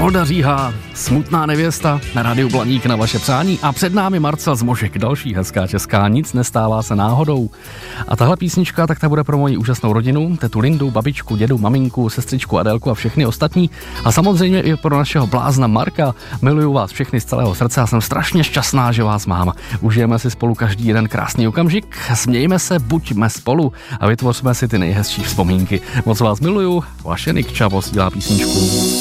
Olda Říha, Smutná nevěsta na rádiu Blaník na vaše přání a před námi Marcel Zmožek, další hezká česká, nic nestává se náhodou. A tahle písnička, tak ta bude pro moji úžasnou rodinu, tetu Lindu, babičku, dědu, maminku, sestřičku Adélku a všechny ostatní. A samozřejmě i pro našeho blázna Marka. Miluju vás všechny z celého srdce a jsem strašně šťastná, že vás mám. Užijeme si spolu každý jeden krásný okamžik, smějme se, buďme spolu a vytvořme si ty nejhezčí vzpomínky. Moc vás miluju, vaše Nikča posílá písničku.